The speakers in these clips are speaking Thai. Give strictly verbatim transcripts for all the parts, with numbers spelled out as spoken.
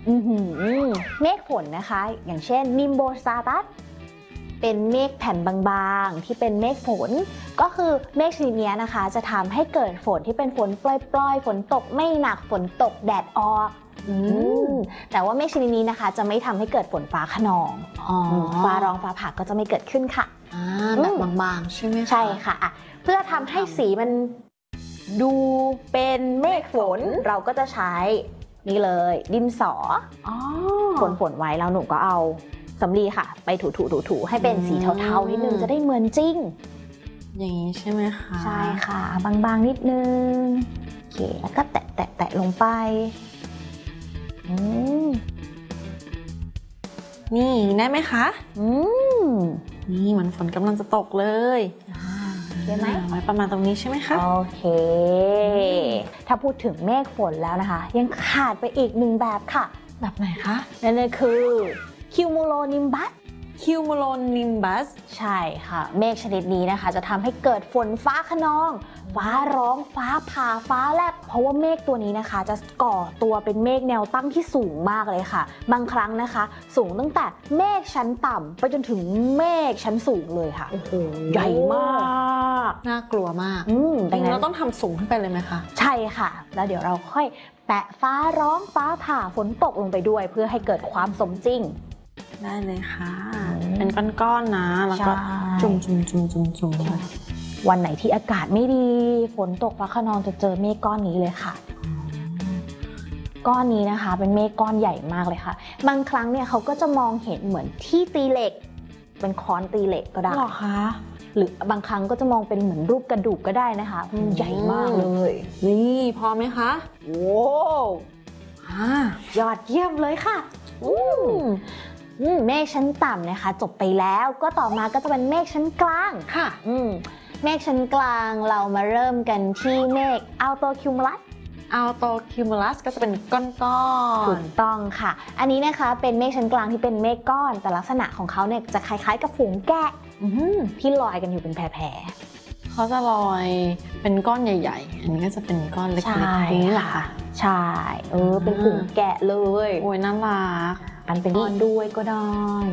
อือหือเมฆฝนนะคะอย่างเช่นนิมโบสตาตัสเป็นเมฆแผ่นบางๆที่เป็นเมฆฝนก็คือเมฆชนิดนี้นะคะจะทำให้เกิดฝนที่เป็นฝนปล่อยๆฝนตกไม่หนักฝนตกแดดออกอืมแต่ว่าเมฆชนิดนี้นะคะจะไม่ทำให้เกิดฝนฟ้าคะนองฟ้าร้องฟ้าผ่าก็จะไม่เกิดขึ้นค่ะแบบบางๆใช่ไหมคะใช่ค่ะะเพื่อทำให้สีมันดูเป็นเมฆฝนเราก็จะใช้นี่เลยดินสอฝนฝนไว้แล้วหนูก็เอาสำลีค่ะไปถูๆๆๆให้เป็นสีเทาๆนิดนึงจะได้เหมือนจริงอย่างนี้ใช่ไหมคะใช่ค่ะบางๆนิดนึงโอเคแล้วก็แตะแตะแตะลงไปอืมนี่ได้ไหมคะอืมนี่เหมือนฝนกำลังจะตกเลยได้ไหมไว้ประมาณตรงนี้ใช่ไหมคะโอเคถ้าพูดถึงเมฆฝนแล้วนะคะยังขาดไปอีกหนึ่งแบบค่ะแบบไหนคะนั่นก็คือคิวมูโลนิมบัสคิวมูโลนิมบัสใช่ค่ะเมฆชนิดนี้นะคะจะทำให้เกิดฝนฟ้าคะนองฟ้าร้องฟ้าผ่าฟ้าแลบเพราะว่าเมฆตัวนี้นะคะจะก่อตัวเป็นเมฆแนวตั้งที่สูงมากเลยค่ะบางครั้งนะคะสูงตั้งแต่เมฆชั้นต่ำไปจนถึงเมฆชั้นสูงเลยค่ะโอ้โหใหญ่มากน่ากลัวมากอืมดังนั้นเราต้องทำสูงขึ้นไปเลยไหมคะใช่ค่ะแล้วเดี๋ยวเราค่อยแปะฟ้าร้องฟ้าผ่าฝนตกลงไปด้วยเพื่อให้เกิดความสมจริงได้เลยค่ะเป็นก้อนๆนะแล้วก็จุ่มจุ่มจุ่มจุ่มจุ่มวันไหนที่อากาศไม่ดีฝนตกฟ้าคะนองจะเจอเมฆก้อนนี้เลยค่ะก้อนนี้นะคะเป็นเมฆก้อนใหญ่มากเลยค่ะบางครั้งเนี่ยเขาก็จะมองเห็นเหมือนที่ตีเหล็กเป็นค้อนตีเหล็กก็ได้หรอคะหรือบางครั้งก็จะมองเป็นเหมือนรูปกระดูกก็ได้นะคะใหญ่มากเลยนี่พอไหมคะโว้ยอดเยี่ยมเลยค่ะเมฆชั้นต่ำนะคะจบไปแล้วก็ต่อมาก็จะเป็นเมฆชั้นกลางค่ะเมฆชั้นกลางเรามาเริ่มกันที่เมฆอัลโตคิวมูลัสอัลโตคิวมูลัสก็จะเป็นก้อนๆถูกต้องค่ะอันนี้นะคะเป็นเมฆชั้นกลางที่เป็นเมฆก้อนแต่ลักษณะของเขาเนี่ยจะคล้ายๆกับฝูงแกะที่ลอยกันอยู่เป็นแพรๆเขาจะลอยเป็นก้อนใหญ่ๆอันนี้ก็จะเป็นก้อนเล็กๆนี่แหละค่ะใช่เออเป็นฝูงแกะเลยโอ้ยน่ารักกันเป็นก้อนด้วยก็ได้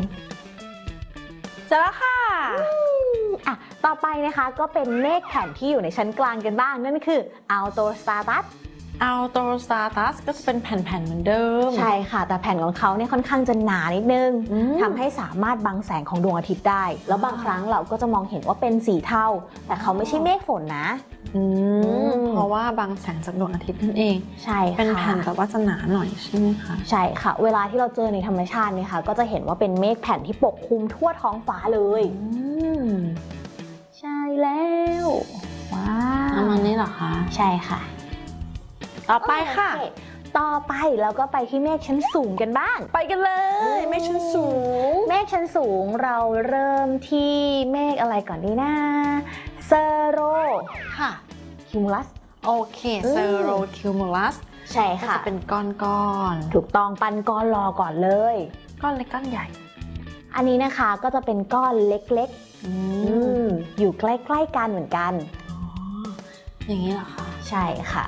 เจอแล้วค่ะอ่ะต่อไปนะคะก็เป็นเมฆแผ่นที่อยู่ในชั้นกลางกันบ้างนั่นคืออัลโตสตาตัสอัลโตสตาตัสก็จะเป็นแผ่นๆเหมือนเดิมใช่ค่ะแต่แผ่นของเขาเนี่ยค่อนข้างจะหนานิดนึงทำให้สามารถบังแสงของดวงอาทิตย์ได้แล้วบางครั้งเราก็จะมองเห็นว่าเป็นสีเทาแต่เขาไม่ใช่เมฆฝนนะเพราะว่าบังแสงจากดวงอาทิตย์นั่นเองใช่ค่ะเป็นแผ่นแต่ว่าจะหนาหน่อยใช่ไหมคะใช่ค่ะเวลาที่เราเจอในธรรมชาติเนี่ยค่ะก็จะเห็นว่าเป็นเมฆแผ่นที่ปกคลุมทั่วท้องฟ้าเลยใช่แล้วว้าวประมาณนี้เหรอคะใช่ค่ะต่อไปค่ะต่อไปเราก็ไปที่เมฆชั้นสูงกันบ้างไปกันเลยเมฆชั้นสูงเมฆชั้นสูงเราเริ่มที่เมฆอะไรก่อนดีนะเซโรค่ะคิวมูลัสโอเคเซโรคิวมูลัสใช่ค่ะจะเป็นก้อนๆถูกต้องปั้นก้อนรอก่อนเลยก้อนเล็กก้อนใหญ่อันนี้นะคะก็จะเป็นก้อนเล็กๆอยู่ใกล้ๆกันเหมือนกันอย่างนี้เหรอคะใช่ค่ะ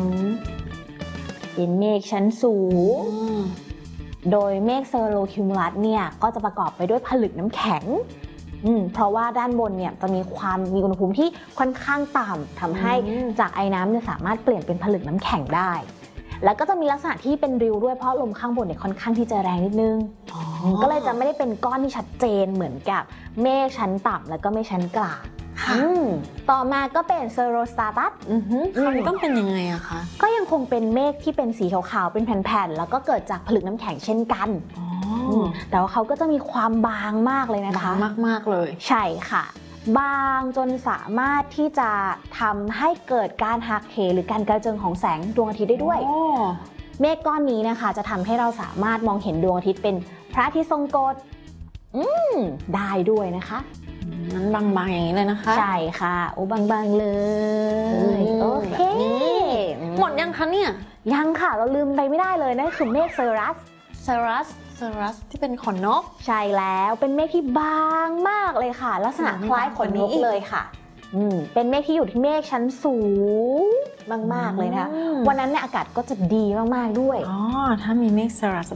เป็นเมฆชั้นสูงโดยเมฆเซโรคิวมูลัสเนี่ยก็จะประกอบไปด้วยผลึกน้ำแข็งเพราะว่าด้านบนเนี่ยจะมีความมีอุณหภูมิที่ค่อนข้างต่ำทำให้จากไอ้น้ำเนี่ยสามารถเปลี่ยนเป็นผลึกน้ำแข็งได้แล้วก็จะมีลักษณะที่เป็นริ้วด้วยเพราะลมข้างบนเนี่ยค่อนข้างที่จะแรงนิดนึงก็เลยจะไม่ได้เป็นก้อนที่ชัดเจนเหมือนกับเมฆชั้นต่ำแล้วก็เมฆชั้นกลางต่อมาก็เป็นเซโรสตาตัสคราวนี้ต้องเป็นยังไงอะคะก็ยังคงเป็นเมฆที่เป็นสีขาวๆเป็นแผ่นๆแล้วก็เกิดจากผลึกน้ำแข็งเช่นกันแต่ว่าเขาก็จะมีความบางมากเลยนะคะบางมากๆเลยใช่ค่ะบางจนสามารถที่จะทำให้เกิดการหักเหหรือการกระเจิงของแสงดวงอาทิตย์ได้ด้วยเมฆก้อนนี้นะคะจะทำให้เราสามารถมองเห็นดวงอาทิตย์เป็นพระอาทิตย์ทรงกฎได้ด้วยนะคะนั้นบางๆอย่างนี้เลยนะคะใช่ค่ะโอ้บางๆเลยโอเคหมดยังคะเนี่ยยังค่ะเราลืมไปไม่ได้เลยนั่นคือเมฆเซรัสเซรัสเซรัสที่เป็นขนนกใช่แล้วเป็นเมฆที่บางมากเลยค่ะลักษณะคล้ายขนนกเลยค่ะเป็นเมฆที่อยู่ที่เมฆชั้นสูงมากๆเลยนะคะวันนั้นเนี่ยอากาศก็จะดีมากๆด้วยอ๋อถ้ามีเมฆเซรัส